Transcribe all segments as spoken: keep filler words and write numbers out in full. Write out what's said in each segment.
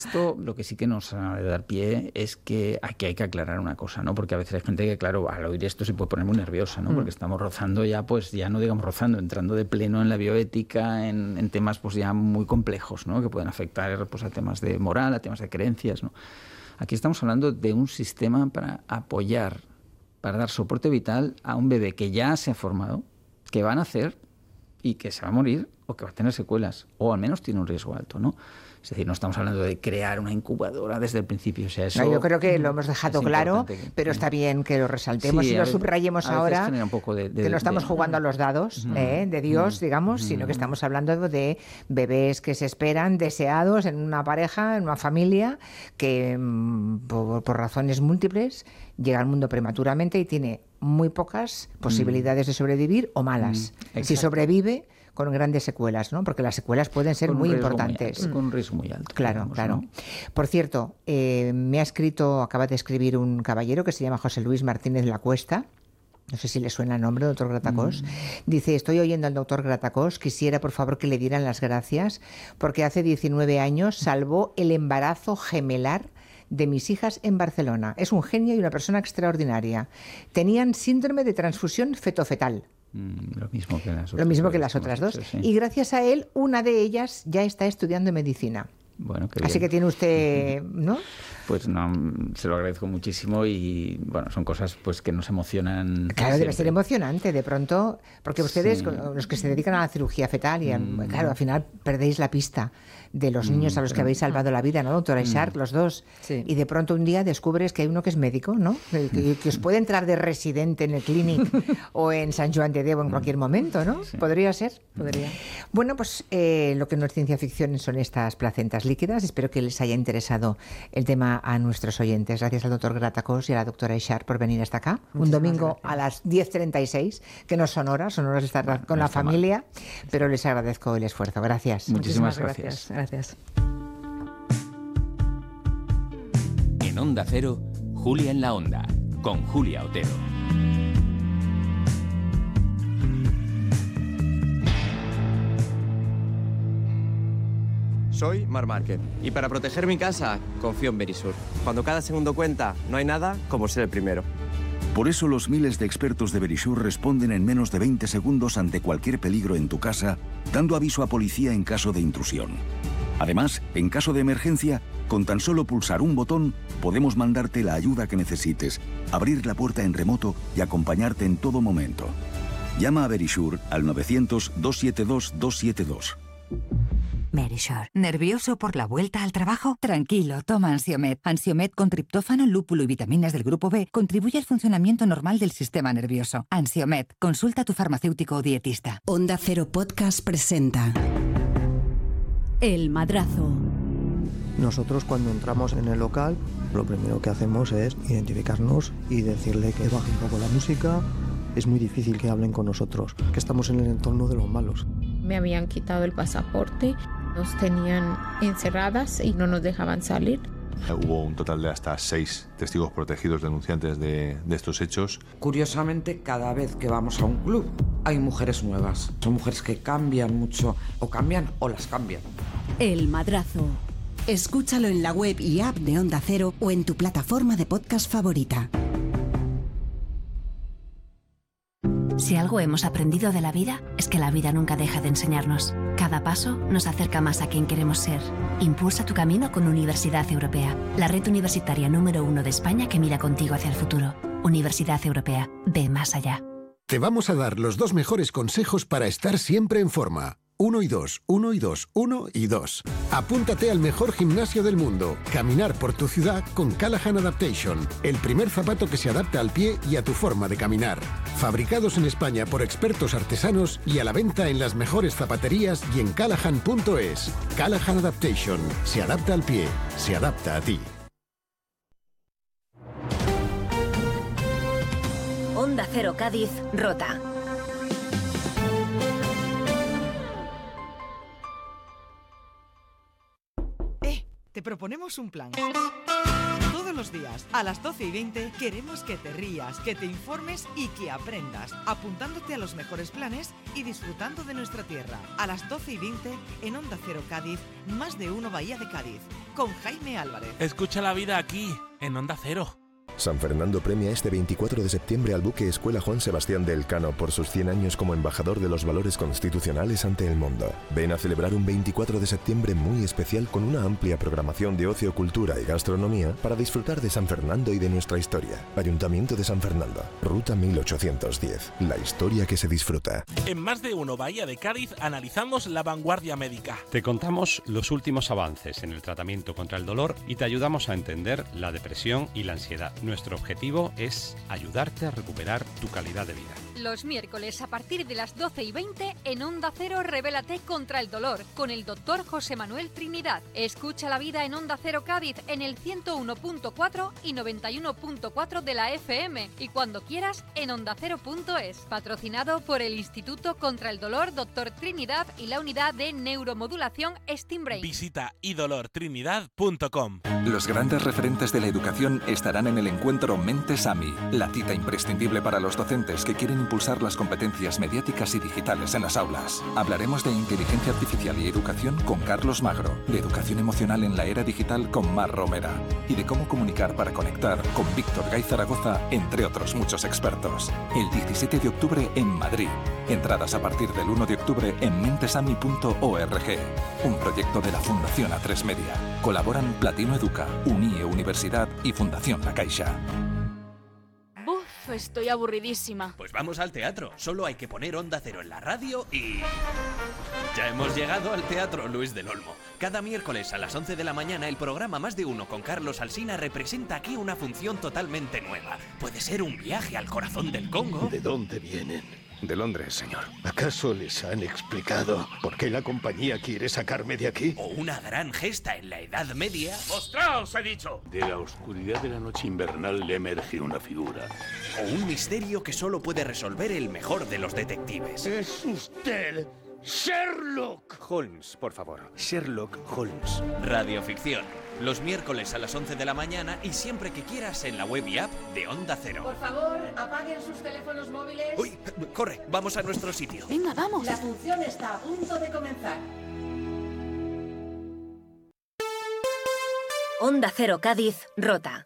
Esto lo que sí que nos ha de dar pie es que aquí hay que aclarar una cosa, ¿no? Porque a veces hay gente que, claro, al oír esto se puede poner muy nerviosa, ¿no? Mm. Porque estamos rozando ya, pues ya no digamos rozando, entrando de pleno en la bioética, en, en temas pues ya muy complejos, ¿no? Que pueden afectar pues a temas de moral, a temas de creencias, ¿no? Aquí estamos hablando de un sistema para apoyar, para dar soporte vital a un bebé que ya se ha formado, que va a nacer y que se va a morir o que va a tener secuelas, o al menos tiene un riesgo alto, ¿no? Es decir, no estamos hablando de crear una incubadora desde el principio. O sea, eso no, yo creo que lo hemos dejado claro, que, pero está bien que lo resaltemos sí, y lo veces, subrayemos ahora, un poco de, de, que no estamos de, jugando de, a los dados uh-huh, eh, de Dios, uh-huh, digamos, uh-huh, sino que estamos hablando de bebés que se esperan, deseados en una pareja, en una familia, que por, por razones múltiples llega al mundo prematuramente y tiene muy pocas posibilidades uh-huh. de sobrevivir o malas. Uh-huh. Si sobrevive, con grandes secuelas, ¿no? Porque las secuelas pueden ser muy importantes. Muy alto, con un riesgo muy alto. Claro, digamos, claro. ¿no? Por cierto, eh, me ha escrito, acaba de escribir un caballero que se llama José Luis Martínez La Cuesta. No sé si le suena el nombre, doctor Gratacós. Mm. Dice, estoy oyendo al doctor Gratacós, quisiera por favor que le dieran las gracias, porque hace diecinueve años salvó el embarazo gemelar de mis hijas en Barcelona. Es un genio y una persona extraordinaria. Tenían síndrome de transfusión fetofetal. Mm, lo mismo que las otras, lo mismo que las otras dos. Dicho, sí. Y gracias a él, una de ellas ya está estudiando medicina. Bueno, qué Así bien. que tiene usted, ¿no? Pues no, se lo agradezco muchísimo y bueno, son cosas pues que nos emocionan. Claro, siempre. Debe ser emocionante de pronto, porque ustedes, sí. los que se dedican a la cirugía fetal, y mm. claro, al final perdéis la pista de los niños mm, a los pero, que habéis salvado la vida, ¿no, doctora Ishart? Mm. Los dos. Sí. Y de pronto un día descubres que hay uno que es médico, ¿no? Que, que, que os puede entrar de residente en el Clínic o en San Joan de Déu en cualquier momento, ¿no? Sí. ¿Podría ser? Podría. Bueno, pues eh, lo que no es ciencia ficción son estas placentas líquidas. Espero que les haya interesado el tema a nuestros oyentes. Gracias al doctor Gratacós y a la doctora Ishart por venir hasta acá. Muchísimas un domingo gracias. A las diez treinta y seis, que no son horas, son horas de estar bueno, con no la familia, mal. Pero les agradezco el esfuerzo. Gracias. Muchísimas, Muchísimas gracias. gracias. Gracias. En Onda Cero, Julia en la Onda, con Julia Otero. Soy Mar Márquez y para proteger mi casa confío en Verisur. Cuando cada segundo cuenta, no hay nada como ser el primero. Por eso los miles de expertos de Verisur responden en menos de veinte segundos ante cualquier peligro en tu casa, dando aviso a policía en caso de intrusión. Además, en caso de emergencia, con tan solo pulsar un botón, podemos mandarte la ayuda que necesites, abrir la puerta en remoto y acompañarte en todo momento. Llama a Verisur al novecientos, doscientos setenta y dos, doscientos setenta y dos. Verisur. ¿Nervioso por la vuelta al trabajo? Tranquilo, toma Ansiomed. Ansiomed con triptófano, lúpulo y vitaminas del grupo B contribuye al funcionamiento normal del sistema nervioso. Ansiomed. Consulta a tu farmacéutico o dietista. Onda Cero Podcast presenta El Madrazo. Nosotros cuando entramos en el local, lo primero que hacemos es identificarnos y decirle que baje un poco la música. Es muy difícil que hablen con nosotros, que estamos en el entorno de los malos. Me habían quitado el pasaporte, nos tenían encerradas y no nos dejaban salir. Hubo un total de hasta seis testigos protegidos denunciantes de, de estos hechos. Curiosamente, cada vez que vamos a un club hay mujeres nuevas. Son mujeres que cambian mucho, o cambian o las cambian. El Madrazo. Escúchalo en la web y app de Onda Cero o en tu plataforma de podcast favorita. Si algo hemos aprendido de la vida, es que la vida nunca deja de enseñarnos. Cada paso nos acerca más a quien queremos ser. Impulsa tu camino con Universidad Europea, la red universitaria número uno de España que mira contigo hacia el futuro. Universidad Europea, ve más allá. Te vamos a dar los dos mejores consejos para estar siempre en forma. Uno y dos, uno y dos, uno y dos. Apúntate al mejor gimnasio del mundo. Caminar por tu ciudad con Callahan Adaptation, el primer zapato que se adapta al pie y a tu forma de caminar. Fabricados en España por expertos artesanos y a la venta en las mejores zapaterías y en callahan punto es. Callahan Adaptation. Se adapta al pie. Se adapta a ti. Onda Cero Cádiz, Rota. Te proponemos un plan. Todos los días, a las doce y veinte, queremos que te rías, que te informes y que aprendas, apuntándote a los mejores planes y disfrutando de nuestra tierra. A las doce y veinte, en Onda Cero Cádiz, Más de Uno Bahía de Cádiz. con Jaime Álvarez. Escucha la vida aquí, en Onda Cero. San Fernando premia este veinticuatro de septiembre al buque Escuela Juan Sebastián de Elcano por sus cien años como embajador de los valores constitucionales ante el mundo. Ven a celebrar un veinticuatro de septiembre muy especial con una amplia programación de ocio, cultura y gastronomía para disfrutar de San Fernando y de nuestra historia. Ayuntamiento de San Fernando, Ruta mil ochocientos diez. La historia que se disfruta. En Más de Uno Bahía de Cádiz analizamos la vanguardia médica. Te contamos los últimos avances en el tratamiento contra el dolor y te ayudamos a entender la depresión y la ansiedad. Nuestro objetivo es ayudarte a recuperar tu calidad de vida. Los miércoles a partir de las doce y veinte en Onda Cero Revélate contra el dolor con el doctor José Manuel Trinidad. Escucha la vida en Onda Cero Cádiz en el ciento uno punto cuatro y noventa y uno punto cuatro de la F M y cuando quieras en onda cero punto es. Patrocinado por el Instituto contra el Dolor doctor Trinidad y la unidad de neuromodulación Steambrain. Visita idolor trinidad punto com. Los grandes referentes de la educación estarán en el encuentro Mentes A M I, la cita imprescindible para los docentes que quieren impulsar las competencias mediáticas y digitales en las aulas. Hablaremos de inteligencia artificial y educación con Carlos Magro, de educación emocional en la era digital con Mar Romera y de cómo comunicar para conectar con Víctor Gay Zaragoza, entre otros muchos expertos. El diecisiete de octubre en Madrid. Entradas a partir del uno de octubre en mentesami punto org. Un proyecto de la Fundación A tres Media. Colaboran Platino Educa, Unie Universidad y Fundación La Caixa. Buf, estoy aburridísima. Pues vamos al teatro. Solo hay que poner Onda Cero en la radio y... ya hemos llegado al Teatro Luis del Olmo. Cada miércoles a las once de la mañana el programa Más de Uno con Carlos Alsina representa aquí una función totalmente nueva. Puede ser un viaje al corazón del Congo. ¿De dónde vienen? De Londres, señor. ¿Acaso les han explicado por qué la compañía quiere sacarme de aquí? O una gran gesta en la Edad Media. ¡Mostraos, he dicho! De la oscuridad de la noche invernal le emerge una figura. O un misterio que solo puede resolver el mejor de los detectives. ¡Es usted! ¡Sherlock! Holmes, por favor. Sherlock Holmes. Radioficción. Los miércoles a las once de la mañana y siempre que quieras en la web y app de Onda Cero. Por favor, apaguen sus teléfonos móviles. Uy, corre, vamos a nuestro sitio. Venga, vamos. La función está a punto de comenzar. Onda Cero Cádiz, Rota.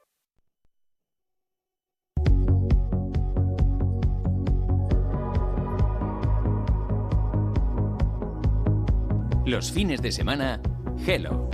Los fines de semana, Hello.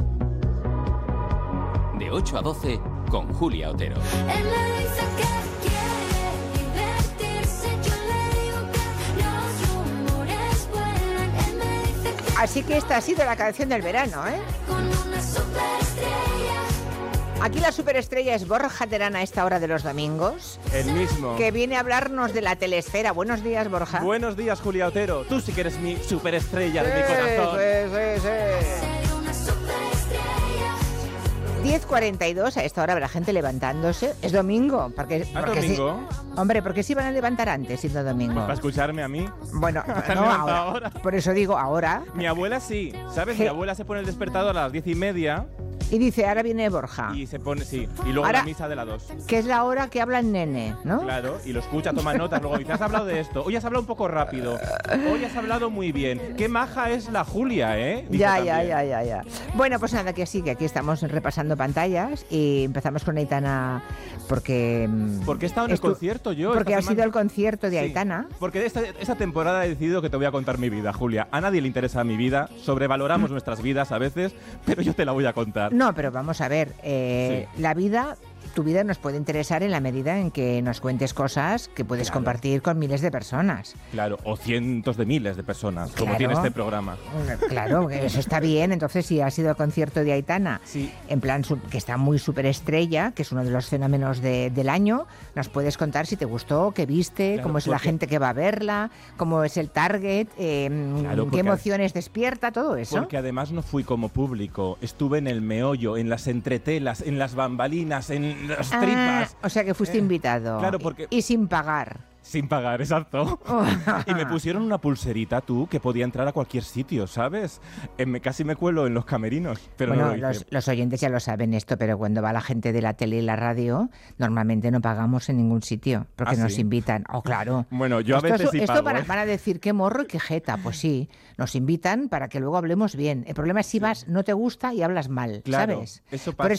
De ocho a doce con Julia Otero. Él me dice que quiere divertirse, yo le digo que los rumores vuelan. Él me dice que Así que esta ha sido la canción del verano, ¿eh? con una superestrella. Aquí la superestrella es Borja Terán a esta hora de los domingos. El mismo. Que viene a hablarnos de la telesfera. Buenos días, Borja. Buenos días, Julia Otero. Tú sí que eres mi superestrella de mi corazón. Sí, sí, sí. Una superestrella. diez cuarenta y dos, a esta hora habrá gente levantándose. Es domingo. Porque, ¿Ah, porque domingo? Sí, hombre, ¿por qué se iban a levantar antes siendo domingo? Pues para escucharme a mí. Bueno, no, ahora. ahora. Por eso digo ahora. Mi abuela sí, ¿sabes? ¿Qué? Mi abuela se pone el despertador a las diez y media. Y dice, ahora viene Borja. Y se pone, sí. Y luego Ahora, la misa de las dos. Que es la hora que habla el nene, ¿no? Claro, y lo escucha, toma notas. Luego dice, has hablado de esto. Hoy has hablado un poco rápido. Hoy has hablado muy bien. Qué maja es la Julia, ¿eh? Dice Ya, también. ya, ya, ya, ya. Bueno, pues nada, que sí, que aquí estamos repasando pantallas y empezamos con Aitana porque... Porque he estado en el concierto yo. Porque esta ha semana. sido el concierto de Sí, Aitana. Porque esta, esta temporada he decidido que te voy a contar mi vida, Julia. A nadie le interesa mi vida. Sobrevaloramos nuestras vidas a veces, pero yo te la voy a contar. No, pero vamos a ver, eh, Sí. la vida, tu vida nos puede interesar en la medida en que nos cuentes cosas que puedes Claro. compartir con miles de personas. Claro, o cientos de miles de personas, como Claro. tiene este programa. Claro, que eso está bien. Entonces, si ha sido el concierto de Aitana, Sí. en plan su- que está muy superestrella, que es uno de los fenómenos de- del año, nos puedes contar si te gustó, qué viste, Claro, cómo es la porque- gente que va a verla, cómo es el target, eh, Claro, qué porque- emociones despierta, todo eso. Porque además no fui como público, estuve en el meollo, en las entretelas, en las bambalinas, en las Ah, tripas. o sea que fuiste Eh, invitado. claro, porque- Y, y sin pagar. Sin pagar, exacto. Y me pusieron una pulserita, tú, que podía entrar a cualquier sitio, ¿sabes? Eh, me, casi me cuelo en los camerinos, pero bueno, no lo hice. Los, los oyentes ya lo saben esto, pero cuando va la gente de la tele y la radio, normalmente no pagamos en ningún sitio, porque ¿Ah, nos sí? invitan. Oh, claro. Bueno, yo a esto, veces sí Esto pago, para, ¿eh? para decir qué morro y qué jeta. Pues sí, nos invitan para que luego hablemos bien. El problema es si vas, no te gusta y hablas mal, Claro, ¿sabes? eso Por pasa.